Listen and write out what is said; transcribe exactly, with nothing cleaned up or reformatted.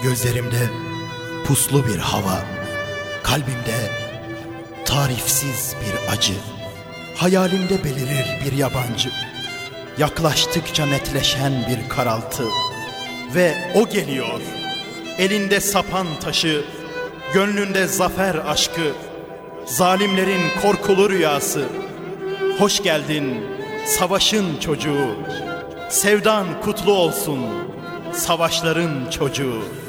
Gözlerimde puslu bir hava, kalbimde tarifsiz bir acı. Hayalimde belirir bir yabancı, yaklaştıkça netleşen bir karaltı. Ve o geliyor, elinde sapan taşı, gönlünde zafer aşkı, zalimlerin korkulu rüyası. Hoş geldin savaşın çocuğu, sevdan kutlu olsun savaşların çocuğu.